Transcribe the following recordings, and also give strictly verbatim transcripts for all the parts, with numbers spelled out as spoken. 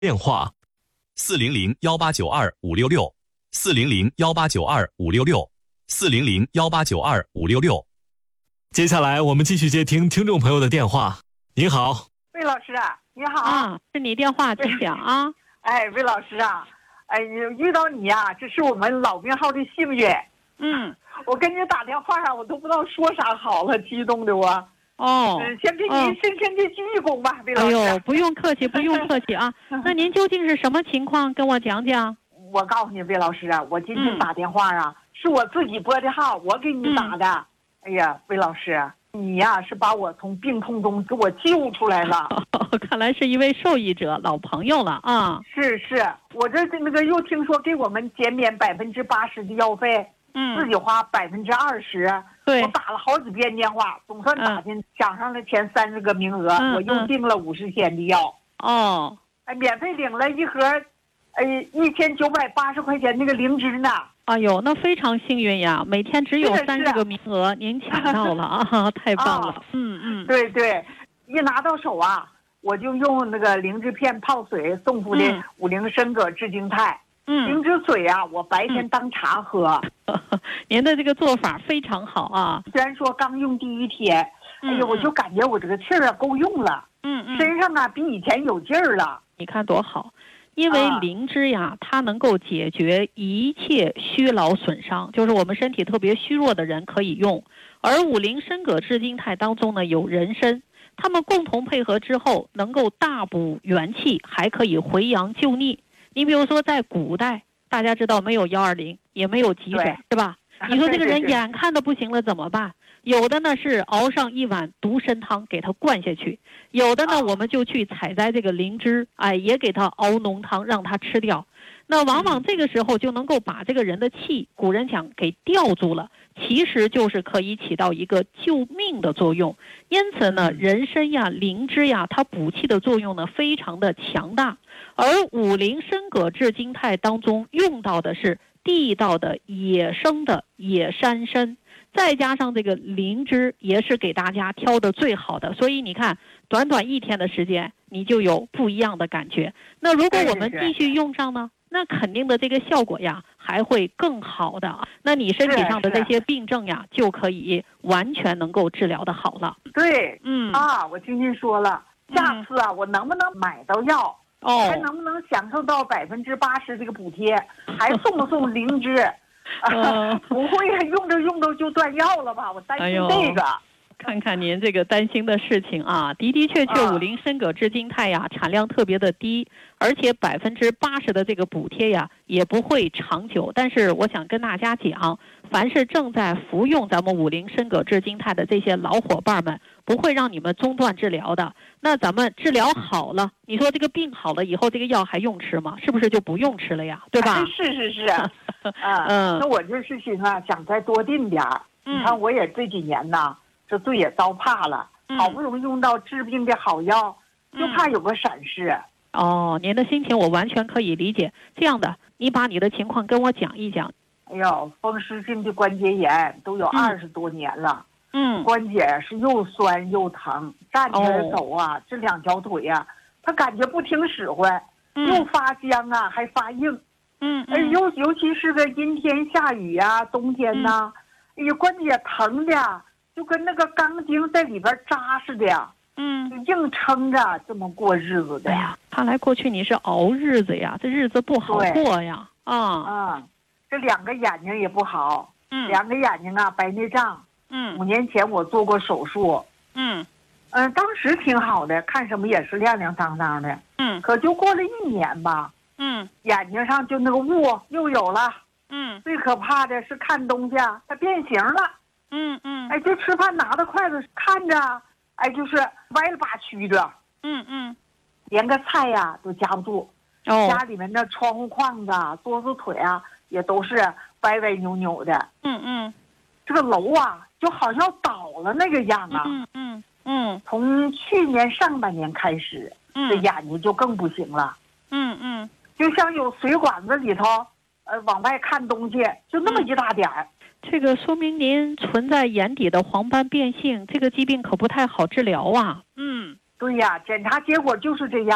电话四零零幺八九二五六六四零零幺八九二五六六四零零幺八九二五六六。接下来我们继续接听听众朋友的电话。您好， 魏老师啊，你好啊，是你电话，请讲啊。 哎，魏老师啊，哎，遇到你呀、啊，这是我们老病号的幸运。 嗯， 我跟你打电话啊，我都不知道说啥好了，激动的我。 哦， 嗯，先给哦您深深的鞠一躬吧，魏老哎师。 呦，不用客气，不用客气啊。那您究竟是什么情况？跟我讲讲。 我告诉你，魏老师啊，我今天嗯打电话啊，是我自己拨的号，我给你打的。 嗯、 哎呀，魏老师，你呀、啊、是把我从病痛中给我救出来了。 看来是一位受益者，老朋友了啊。 是是，我这那个又听说给我们减免百分之八十的药费。 嗯， 自己花百分之二十， 对， 我打了好几遍电话，总算打进抢上了前三十个名额， 嗯、 我又订了五十天的药。 哦， 哎，免费领了一盒，哎，一千九百八十块钱那个灵芝呢。 哎呦，那非常幸运呀！每天只有三十个名额，您抢到了啊，太棒了！啊、嗯嗯， 对对，一拿到手啊，我就用那个灵芝片泡水送服的五灵参葛制惊肽。 嗯， 灵芝水啊，我白天当茶喝。 嗯、您的这个做法非常好啊！ 虽然说刚用第一天，哎呀，我就感觉我这个气儿啊够用了， 嗯嗯， 身上啊比以前有劲儿了。 你看多好！因为灵芝呀，它能够解决一切虚劳损伤，就是我们身体特别虚弱的人可以用。而五灵参葛制惊肽当中呢有人参，它们共同配合之后，能够大补元气，还可以回阳救逆。你比如说，在古代，大家知道没有幺二零，也没有急诊，是吧？你说这个人眼看的不行了怎么办？有的呢是熬上一碗独参汤给他灌下去，有的呢、哦、我们就去采摘这个灵芝，哎，也给他熬浓汤让他吃掉。那往往这个时候就能够把这个人的气，古人讲给吊住了，其实就是可以起到一个救命的作用。因此呢，人参呀、灵芝呀，它补气的作用呢非常的强大。而五灵参葛制惊肽当中用到的是地道的野生的野山参，再加上这个灵芝也是给大家挑的最好的，所以你看短短一天的时间你就有不一样的感觉。那如果我们继续用上呢，那肯定的这个效果呀还会更好的，那你身体上的这些病症呀就可以完全能够治疗的好了。 对， 嗯啊，我听您说了，下次啊、嗯、我能不能买到药？哦，还能不能享受到百分之八十这个补贴？还送不送灵芝？呃、不会用着用着就断药了吧？我担心这个。哎、 看看您这个担心的事情啊，的的确确，五灵参葛制惊肽呀，产量特别的低，而且百分之八十的这个补贴呀也不会长久。但是我想跟大家讲，凡是正在服用咱们五灵参葛制惊肽的这些老伙伴们，不会让你们中断治疗的。那咱们治疗好了，你说这个病好了以后，这个药还用吃吗？是不是就不用吃了呀？对吧？ 哎、是是是，啊，嗯，那我就是寻思啊，想再多订点儿。嗯、你看我也这几年呐，这罪也遭怕了，嗯、好不容易用到治病的好药，就怕有个闪失。 哦，您的心情我完全可以理解。这样的，你把你的情况跟我讲一讲。 哎呦，风湿性的关节炎都有二十多年了。 嗯， 关节是又酸又疼，站起来走啊，哦、这两条腿呀、啊，他感觉不听使唤，嗯、又发僵啊，还发硬。 嗯， 哎，尤尤其是个阴天下雨呀、啊，冬天呐、嗯，哎呀，关节疼的就跟那个钢筋在里边扎似的呀。 嗯， 硬撑着这么过日子的呀。 看来过去你是熬日子呀，这日子不好过呀。啊啊、嗯，这两个眼睛也不好， 嗯， 两个眼睛啊白内障。 嗯， 五年前我做过手术， 嗯， 嗯、呃，当时挺好的，看什么也是亮亮堂堂的， 嗯， 可就过了一年吧， 嗯， 眼睛上就那个雾又有了， 嗯， 最可怕的是看东西啊，它变形了， 嗯嗯， 哎，就吃饭拿着筷子看着，哎，就是歪了八曲的， 嗯嗯， 连个菜呀、啊、都夹不住， 哦， 家里面的窗户框子、桌子腿啊也都是歪歪扭扭的， 嗯嗯。 这个楼啊，就好像倒了那个样啊。 嗯嗯嗯。 从去年上半年开始， 嗯， 这眼睛就更不行了。 嗯嗯。 就像有水管子里头，呃，往外看东西，就那么一大点儿。 嗯、这个说明您存在眼底的黄斑变性，这个疾病可不太好治疗啊。 嗯，对呀，检查结果就是这样。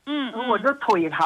嗯， 我这腿疼。